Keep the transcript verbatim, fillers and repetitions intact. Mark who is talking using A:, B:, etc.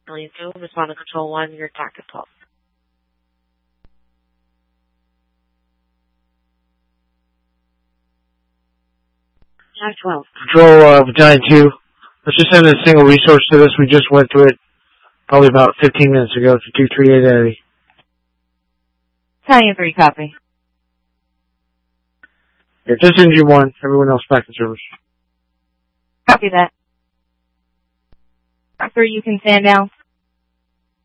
A: Alien two, respond to Control one, your attack at twelve. Attack twelve.
B: Control, uh, Battalion two. Let's just send a single resource to this. We just went through it probably about fifteen minutes ago to two three eight Eddie.
C: Battalion three, copy.
B: Yeah, just engine one. Everyone else back in service.
C: Copy that. three, you can stand down.